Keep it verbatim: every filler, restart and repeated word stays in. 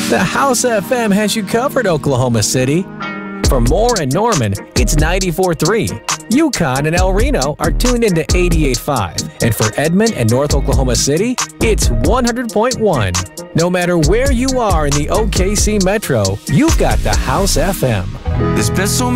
The House F M has you covered, Oklahoma City. For Moore and Norman, it's ninety-four point three. Yukon and El Reno are tuned into eighty-eight point five. And for Edmond and North Oklahoma City, it's one hundred point one. No matter where you are in the O K C Metro, you've got the House F M. There's been so